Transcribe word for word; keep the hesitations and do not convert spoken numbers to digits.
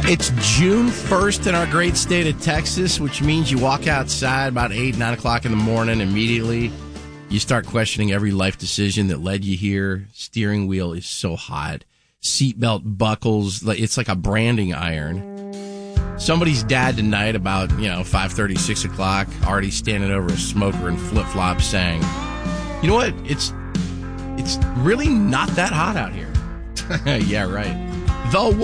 It's June first in our great state of Texas, which means you walk outside about eight, nine o'clock in the morning. Immediately, you start questioning every life decision that led you here. Steering wheel is so hot. Seatbelt buckles. It's like a branding iron. Somebody's dad tonight about, you know, five thirty, six o'clock, already standing over a smoker in flip-flops saying, you know what? It's, it's really not that hot out here. Yeah, right. The